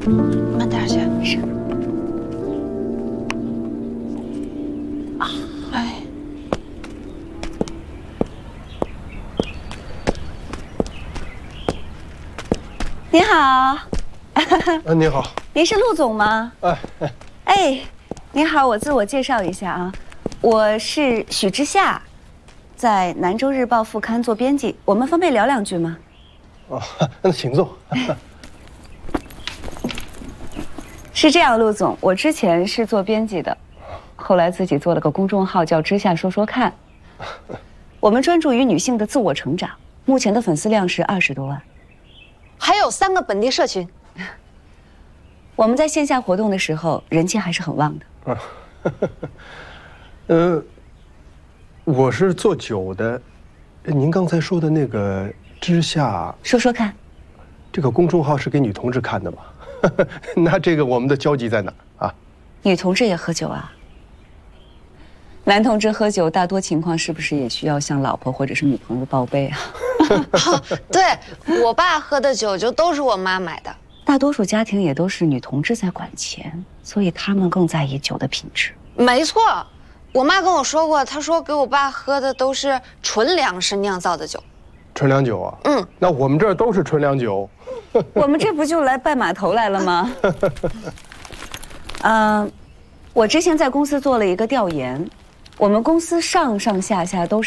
慢点去。 是。 啊，哎。 你好。 你好。 您是陆总吗？哎，您好，我自我介绍一下啊，我是许之夏，在《南州日报》副刊做编辑，我们方便聊两句吗？ 哦，那请坐。 是这样，陆总，我之前是做编辑的，后来自己做了个公众号，叫“之夏说说看”。我们专注于女性的自我成长，目前的粉丝量是20多万， 还有3个本地社群。 我们在线下活动的时候，人气还是很旺的。我是做酒的，您刚才说的那个“之夏说说看”， 这个公众号是给女同志看的吗？那这个我们的交集在哪啊？ 女同志也喝酒啊？男同志喝酒大多情况是不是也需要向老婆或者是女朋友报备啊？ 对，我爸喝的酒就都是我妈买的。 大多数家庭也都是女同志在管钱，所以他们更在意酒的品质。 没错，我妈跟我说过，她说给我爸喝的都是纯粮食酿造的酒。 纯粮酒啊？ 嗯， 那我们这儿都是纯粮酒。 我们这不就来拜码头来了吗？我之前在公司做了一个调研，我们公司上上下下都是